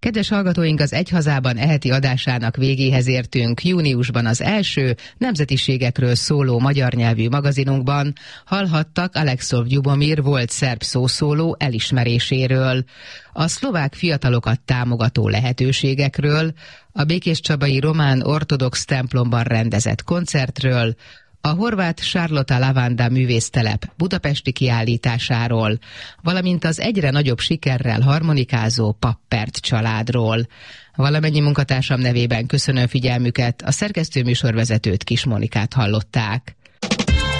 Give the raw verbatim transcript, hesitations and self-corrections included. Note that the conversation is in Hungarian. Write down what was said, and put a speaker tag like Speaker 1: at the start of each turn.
Speaker 1: Kedves hallgatóink, az Egyhazában eheti adásának végéhez értünk. Júniusban az első nemzetiségekről szóló magyar nyelvű magazinunkban hallhattak Alexov Ljubomir volt szerb szószóló elismeréséről, a szlovák fiatalokat támogató lehetőségekről, a Békéscsabai román ortodox templomban rendezett koncertről, a horvát Charlotta Lavanda művésztelep budapesti kiállításáról, valamint az egyre nagyobb sikerrel harmonikázó Pappert családról. Valamennyi munkatársam nevében köszönöm figyelmüket, a szerkesztő műsorvezetőt, Kis Monikát hallották.